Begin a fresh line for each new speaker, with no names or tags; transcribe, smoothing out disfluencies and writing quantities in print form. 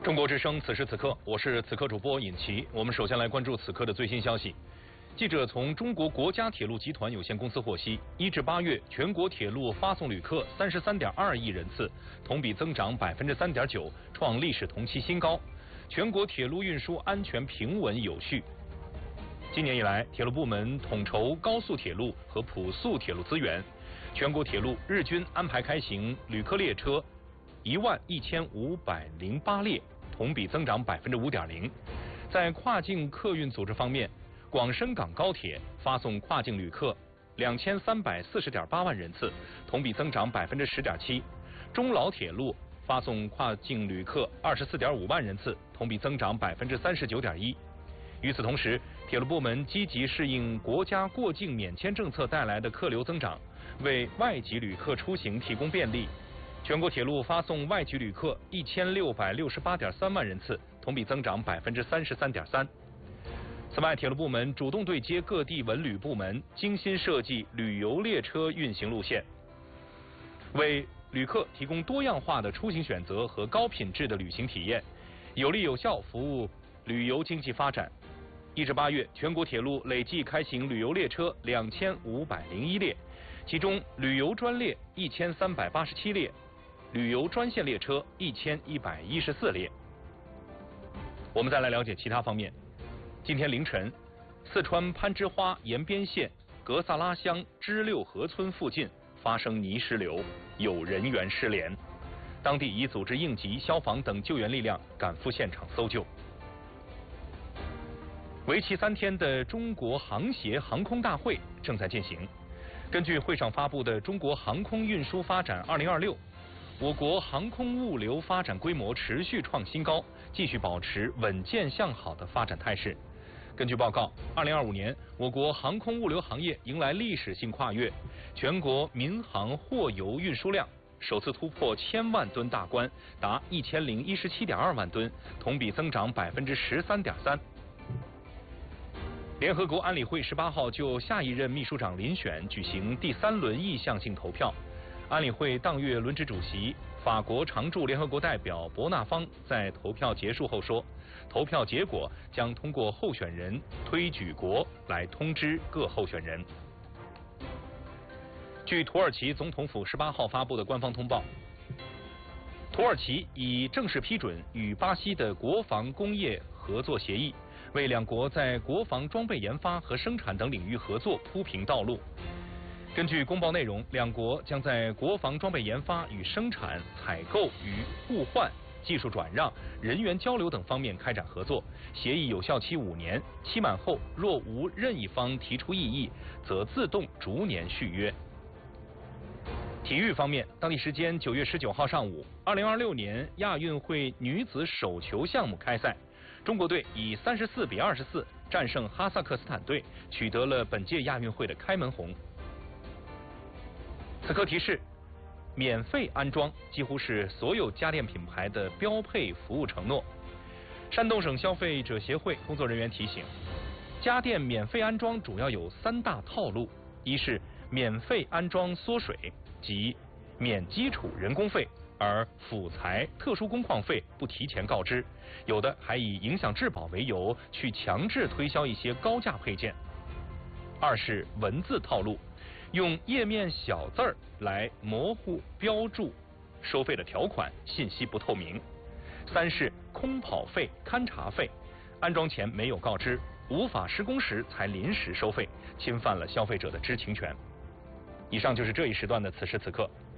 中国之声，此时此刻，我是此刻主播尹奇。我们首先来关注此刻的最新消息。记者从中国国家铁路集团有限公司获悉，1至8月全国铁路发送旅客33.2亿人次，同比增长3.9%，创历史同期新高。全国铁路运输安全平稳有序。今年以来，铁路部门统筹高速铁路和普速铁路资源，全国铁路日均安排开行旅客列车11508列，同比增长5.0%。在跨境客运组织方面，广深港高铁发送跨境旅客2340.8万人次，同比增长10.7%。中老铁路发送跨境旅客24.5万人次，同比增长39.1%。与此同时，铁路部门积极适应国家过境免签政策带来的客流增长，为外籍旅客出行提供便利。全国铁路发送外籍旅客1668.3万人次，同比增长33.3%。此外，铁路部门主动对接各地文旅部门，精心设计旅游列车运行路线，为旅客提供多样化的出行选择和高品质的旅行体验，有力有效服务旅游经济发展。1至8月，全国铁路累计开行旅游列车2501列，其中旅游专列1387列，旅游专线列车1114列。我们再来了解其他方面。今天凌晨，四川攀枝花延边县格萨拉乡支六河村附近发生泥石流，有人员失联，当地已组织应急、消防等救援力量赶赴现场搜救。为期3天的中国航协航空大会正在进行。根据会上发布的《中国航空运输发展2026》，我国航空物流发展规模持续创新高，继续保持稳健向好的发展态势。根据报告，2025年我国航空物流行业迎来历史性跨越，全国民航货邮运输量首次突破1000万吨大关，达1017.2万吨，同比增长13.3%。联合国安理会18号就下一任秘书长遴选举行第3轮意向性投票。安理会当月轮值主席法国常驻联合国代表伯纳方在投票结束后说，投票结果将通过候选人推举国来通知各候选人。据土耳其总统府18号发布的官方通报，土耳其已正式批准与巴西的国防工业合作协议，为两国在国防装备研发和生产等领域合作铺平道路。根据公报内容，两国将在国防装备研发与生产、采购与互换、技术转让、人员交流等方面开展合作。协议有效期5年，期满后若无任一方提出异议，则自动逐年续约。体育方面，当地时间9月19号上午，2026年亚运会女子手球项目开赛，中国队以34-24战胜哈萨克斯坦队，取得了本届亚运会的开门红。此刻提示：免费安装几乎是所有家电品牌的标配服务承诺。山东省消费者协会工作人员提醒，家电免费安装主要有3大套路：一是免费安装缩水，即免基础人工费，而辅材、特殊工况费不提前告知，有的还以影响质保为由去强制推销一些高价配件。二是文字套路，用页面小字儿来模糊标注收费的条款，信息不透明。三是空跑费、勘察费，安装前没有告知，无法施工时才临时收费，侵犯了消费者的知情权。以上就是这一时段的此时此刻，